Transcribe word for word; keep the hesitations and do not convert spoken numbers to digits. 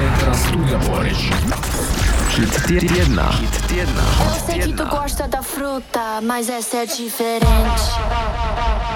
centra Studia Porridge. Hit tjedna. Hit tjedna. Eu sei que tu gosta da fruta, mas essa é diferente.